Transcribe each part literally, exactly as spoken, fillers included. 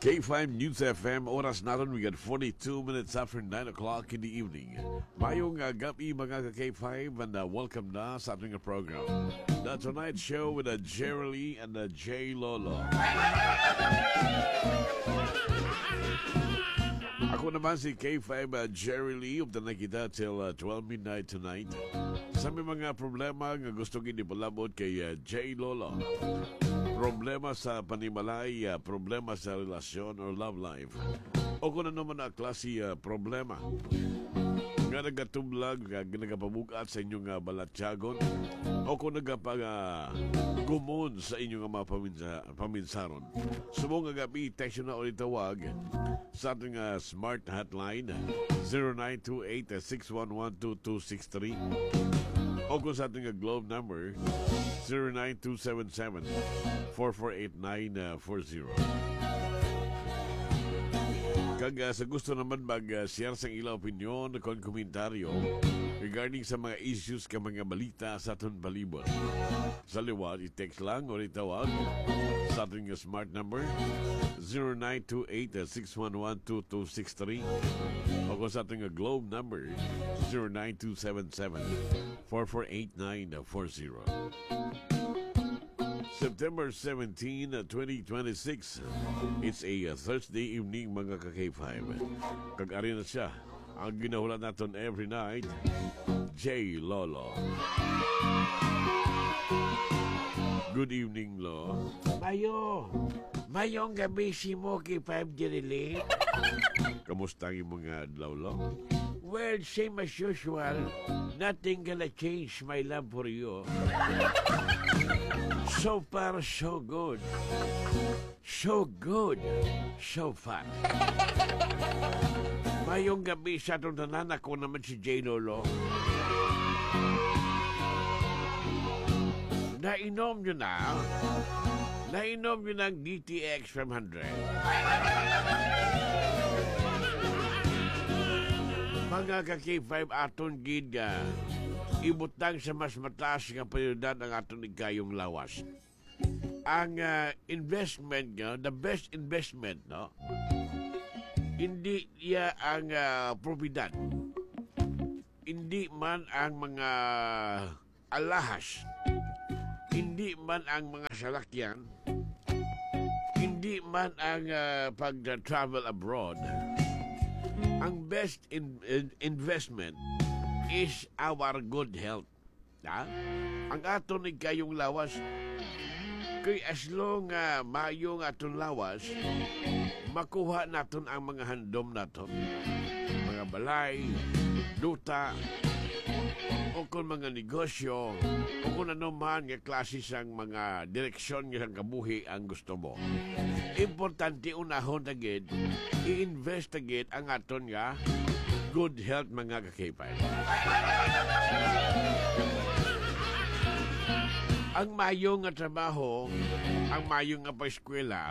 K five News F M, oras natin, we got forty-two minutes after nine o'clock in the evening. Mayong uh, gabi mga ka-K five and uh, welcome na sa ating program. The Tonight Show with uh, Jerry Lee and uh, Jay Lolo. Ako naman si K five uh, Jerry Lee, updan na kita till uh, twelve midnight tonight. Sa may mga problema nga gusto gini palabot kay uh, Jay Lolo. Problema sa panimalay, uh, problema sa relasyon or love life. O kung ano man ang klase uh, problema. Nga nagatublag, uh, nagapabukat sa inyong uh, balatyagon. O kung nagapag uh, gumon sa inyong uh, mga paminsa, paminsaron. Subong nga gabi, text na ulit tawag sa ating uh, smart hotline zero nine two eight, six one one, two two six three. O kung sa ating uh, globe number zero nine two seven seven, four four eight nine four zero. Kag uh, sa gusto naman mag-share uh, sa ilang opinion o komentaryo regarding sa mga issues ka mga balita sa aton palibot. Sa liwat, i-text lang o itawag sa ating uh, smart number zero nine two eight, six one one, two two six three o kung sa ating uh, globe number zero nine two seven seven, four four eight nine four zero. September seventeenth, twenty twenty-six. It's a uh, Thursday evening mga ka-K five. Kag-ari na siya ang ginahulan natin every night, Jay Lolo. Good evening, Lo. Mayo, mayong gabi si mo K five Jerry. Kamusta ang mga adlaw, Lo? Well, same as usual. Nothing gonna change my love for you. So far, so good. So good. So far. Mayong gabi sa itong tanan, ako naman si Jay Lolo. Nainom nyo na. Nainom nyo ng D T X five hundred. Mga ka-K five aton gid nga ibutang sa mas mataas nga prioridad ang aton igayong lawas. Ang uh, investment nga, the best investment, no? Hindi iya ang uh, propiedad. Hindi man ang mga alahas. Hindi man ang mga salakyan. Hindi man ang uh, pag-travel abroad. Ang best in, in, investment is our good health. Ha? Ang aton ni kayong lawas, kay as long nga uh, mayong aton lawas, makuha naton ang mga handom naton. Mga balay, duta, o kung mga negosyo, o kung ano man nga klase sang mga direksyon nga kabuhi ang gusto mo. Importante unahon agad, i-investigate ang aton nga good health mga kakipay. Ang mayong nga trabaho, ang mayong nga pa-eskwela,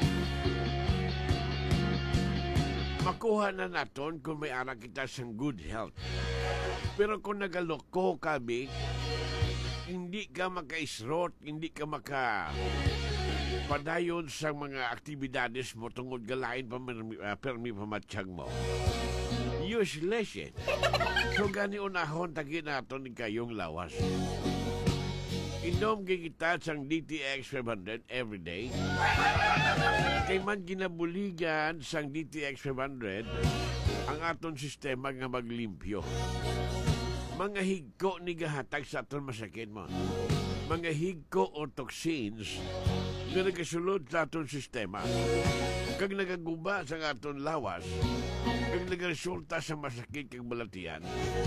makuha na naton kung may anak kita sang good health. Pero kung nagaloko kami, hindi ka maka-isrot, hindi ka maka padayon sa mga aktibidades mo tungod galain pa uh, permi pamatsyag mo. Useless eh. So gani unahon tagi naton ni kayong lawas. Inom kita sang D T X five hundred every day. Kay man ginabuligan sang D T X five hundred ang aton sistema nga maglimpyo. Mga higko ni gahatag sa aton masakit mo. Mga higko o toxins nga nagasulod sa aton sistema. Kag nagaguba sa aton lawas, kag nagaresulta sa masakit kag balatian.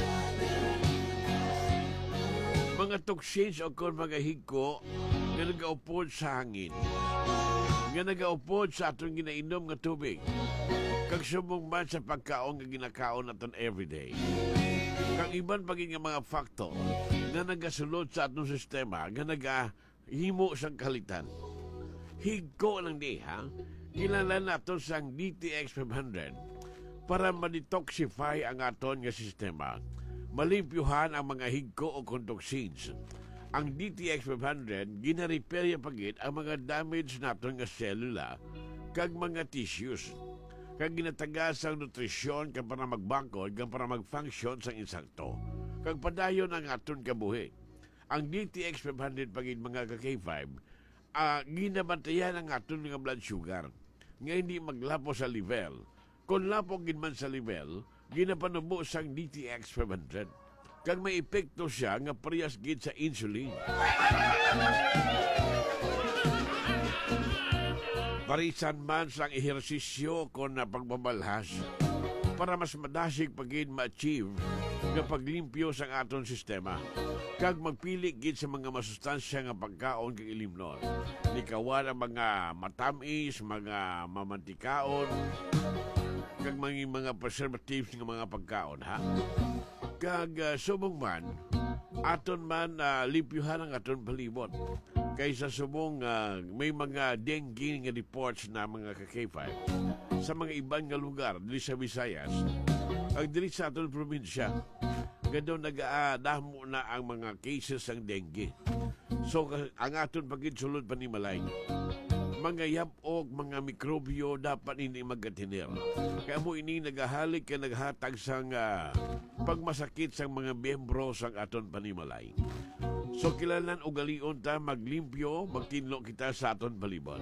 Mga toxins o kung mga higko nga nagaupod sa hangin, nga nagaupod sa aton ginainom nga tubig, kag subong man sa pagkaon nga ginakaon naton everyday. Kang iban pagin nga mga factor nga nagasulod sa atong sistema nga nagahimo sang kalitan. Higko lang di, ha? Kilala naton sang D T X five hundred para ma-detoxify ang aton nga sistema. Malimpyuhan ang mga higko o toxins. Ang D T X five hundred, gina-repair pagit ang mga damage naton nga selula kag mga tissues. Kag ginatagas ang nutrisyon kag para magbangkod kag para mag-function sa insakto. Kag padayon ang aton kabuhi. Ang D T X five hundred pagid mga ka K five, uh, ginabantayan ang aton nga blood sugar nga hindi maglapo sa level. Kung lapo gid man sa level, ginapanubo sang D T X five hundred. Kag may epekto siya nga parehas gid sa insulin. Parisan man sang ehersisyo kon na pagbabalhas para mas madasig pagid ma-achieve nga paglimpyo sang aton sistema. Kag magpili gid sa mga masustansya nga pagkaon kag ilimnon. Likawan ang mga matamis, mga mamantikaon, kag mga mga preservatives nga mga pagkaon, ha? Kag uh, subong man, aton man uh, limpyuhan ang aton palibot. Kaysa subong uh, may mga dengue nga reports na mga ka K five sa mga ibang nga lugar dili sa Visayas, ang dili sa aton probinsya, gado nag-aadamo na ang mga cases ng dengue. So ang aton pagid sulod panimalay, mga yabok, mga mikrobyo dapat hindi magatinir. Kaya mo ini nagahalik ka naghatag sang uh, pagmasakit sang mga miyembro sang aton panimalay. So kilalan o galion ta maglimpyo, magtinlo kita sa aton palibot.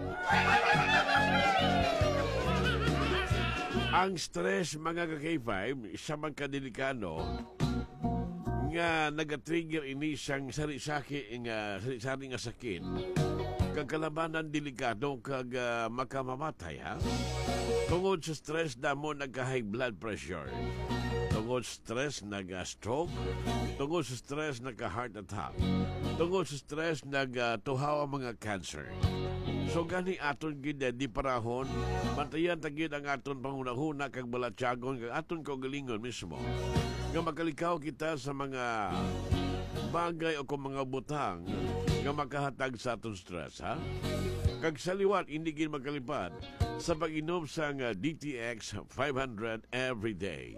Ang stress mga ka K five, isa man kadelikado nga nagatrigger ini sang sari-saki nga sari-sari nga sakit. Kag kalabanan delikado kag uh, makamamatay, ha? Tungod sa stress damo nagka-high blood pressure. Tungod sa stress nag-stroke. Tungod sa stress nagka-heart attack. Tungod sa stress nag-tuhaw ang mga cancer. So gani aton gid di parahon, bantayan tagid ang aton panghuna-huna kag balatyagon kag aton kaugalingon mismo. Nga makalikaw kita sa mga bagay o kung mga butang nga makahatag sa aton stress, ha? Kag sa liwat, hindi gid makalipad sa pag-inom sa nga D T X five hundred every day.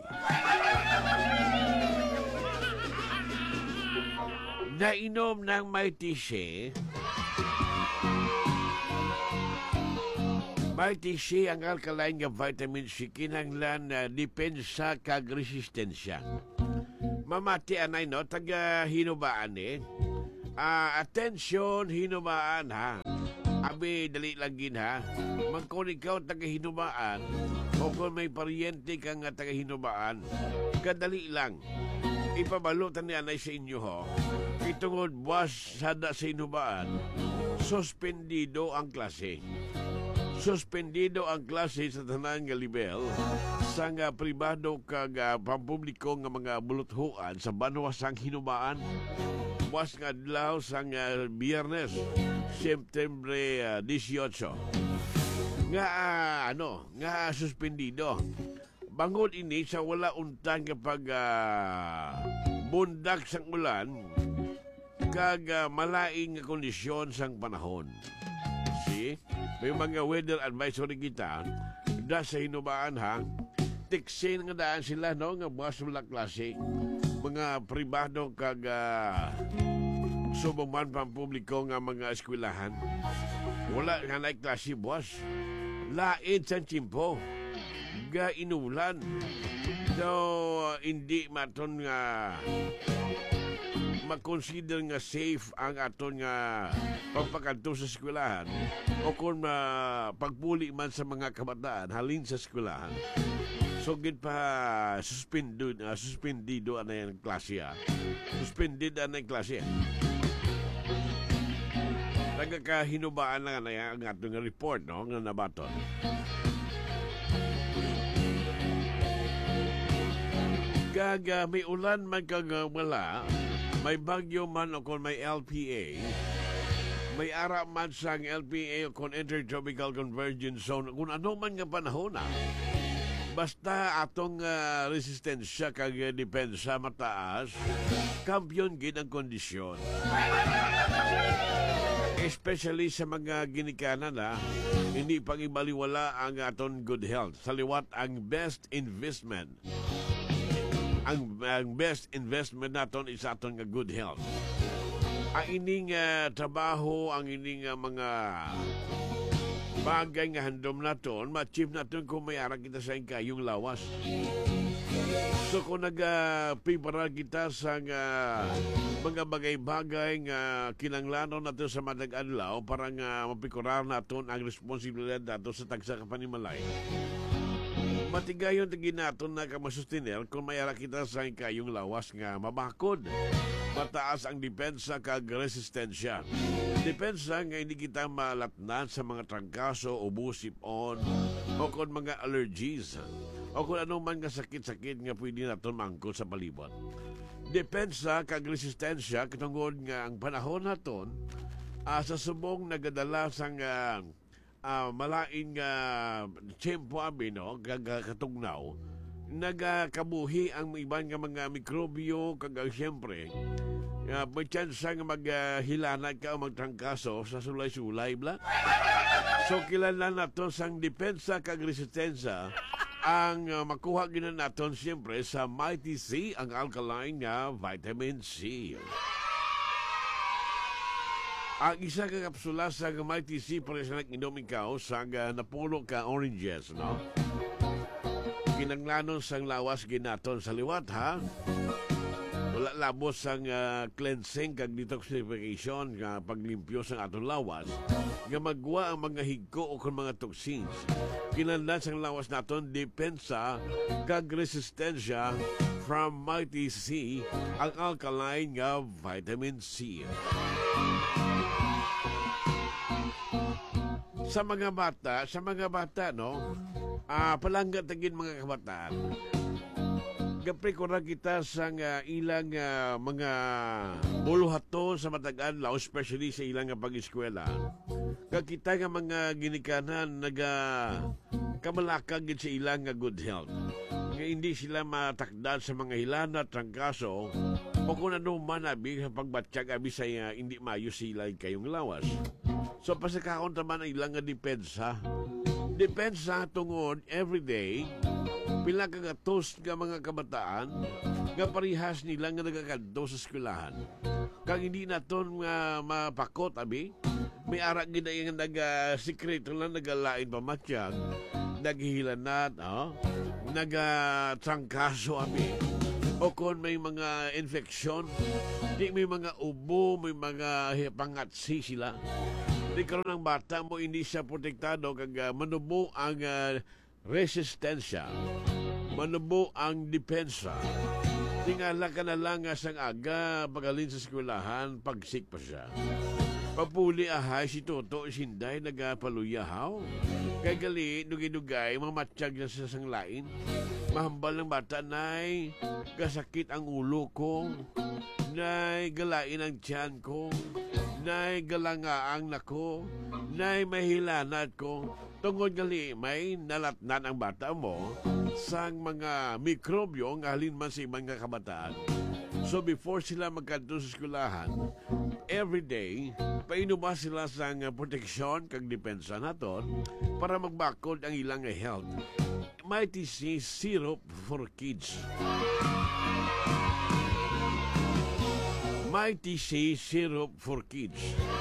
Nainom ng may tise, may tise ang alkaline nga vitamin C kinahanglan na depensa kag resistensya. Mamati anay no, taga hinubaan eh. Uh, attention, hinubaan ha. Abi, dali lang gin ha. Magkon ikaw taga hinubaan o kung may paryente kang taga hinubaan, kadali lang. Ipabalutan ni anay sa inyo ho. Itungod buwas sada sa hinubaan, suspendido ang klase. Suspendido ang klase sa tanan nga level sa nga pribado kag uh, pampubliko nga mga buluthuan sa banwasang hinubaan. Buwas nga adlaw sa nga Biyernes, Septembre uh, eighteen. Nga uh, ano, nga suspendido. Bangod ini sa wala untang kapag uh, bundak sang ulan kag uh, malaing nga kondisyon sang panahon. See? May mga weather advisory kita da sa hinubaan ha. Tiksin nga daan sila no nga buwas wala klase. Mga pribado kag uh, subuman pampubliko nga mga eskwelahan. Wala nga na klase buwas. Laid sa timpo. Ga inulan. So, hindi maton nga mag-consider nga safe ang aton nga pagpakanto sa eskwelahan o kung uh, pagpuli man sa mga kabataan halin sa eskwelahan. So, gid pa suspended, uh, suspendido anay ang klase, ha? Suspended anay ang klase, ha? Nagkakahinubaan lang anay ang atong report, no? Nga nabaton. Kaga may ulan man kag wala, may bagyo man o kung may L P A, may ara man sang L P A o kung Intertropical Convergence Zone, kung ano man nga panahon na, basta atong uh, resistensya kag depensa mataas, kampiyon gid ang kondisyon. Especially sa mga ginikanan na, hindi pang ibaliwala ang aton good health. Sa liwat ang best investment. Ang, ang best investment naton is aton nga good health. Ang ining uh, trabaho, ang ining uh, mga bagay nga handom naton, ma-achieve naton kung may ara kita sa kayong lawas. So kung nag-prepare kita sa uh, mga bagay-bagay nga kinanglanon nato sa matag adlaw para nga mapikurar naton ang responsibilidad nato sa tagsa ka panimalay. Matigayon tigin naton na kamasustiner kung may ara kita sa kayong lawas nga mabakod. Mataas ang depensa kag resistensya. Depensa nga hindi kita malatnan sa mga trangkaso o busip-on o kung mga allergies o kung anong man nga sakit-sakit nga pwede natin mangkot sa palibot. Depensa kag resistensya katungod nga ang panahon naton uh, sa subong nagadala sang uh, uh, malain nga tiyempo abi no katugnaw nagakabuhi ang iban nga mga mikrobyo kag siyempre uh, may chance nga maghilanat uh, ka o magtrangkaso sa sulay-sulay bla. So kilala naton sang depensa kag resistensya ang uh, makuha gina naton siyempre sa Mighty C, ang alkaline nga vitamin C. Ang isa ka kapsula sa Mighty C para sa nag-inom ikaw sa uh, napulo ka oranges, no? Kinanglanon sang lawas ginaton sa liwat, ha? Wala labos sang uh, cleansing kag detoxification nga paglimpyo sang atong lawas nga magwa ang mga higko o kung mga toxins. Kinahanglan sang lawas naton depensa kag resistensya from Mighty C, ang alkaline nga vitamin C. Sa mga bata, sa mga bata, no? Ah, palangga tagin mga kabataan. Gapre ko na kita sa uh, ilang uh, mga buluhaton sa matagan lao, especially sa ilang uh, pag-eskwela. Kakita nga mga ginikanan naga kamalakag sa ilang uh, good health. Nga hindi sila matakdan sa mga hilana, trangkaso, o kung ano man abi sa pagbatsyag abi sa uh, hindi mayo sila kayong lawas. So pasakaon taman ang ilang uh, depensa. Depensa tungod everyday pila ka gatos nga mga kabataan nga parihas nila nga nagakadto sa eskwelahan. Kag hindi naton nga mapakot abi, may ara gid nga naga-sekreto lang nagalain pamatsyag, naghihilanat, oh, naga-trangkaso abi. O kung may mga infeksyon, di may mga ubo, may mga pangatsi sila. Di karon ang bata mo hindi siya protektado kag uh, manubo ang uh, resistensya, manubo ang depensa. Tingala ka na lang uh, sang aga pagalin sa eskwelahan pagsik pa siya. Papuli ahay si Toto Sinday nagapaluyahaw. Kay gali dugay-dugay mamatsyag na sa sang lain. Mahambal ng bata, nay, kasakit ang ulo ko, nay, galain ang tiyan ko, nay, galangaang nako, nay, mahilanat ko. Tungod gali, may nalatnan ang bata mo sang mga mikrobyo nga halin man sa mga kabataan. So before sila magkanto sa eskwelahan, every day, painuba sila sa proteksyon kag depensa naton para magbakod ang ilang health. Mighty C Syrup for Kids. Mighty C Syrup for Kids.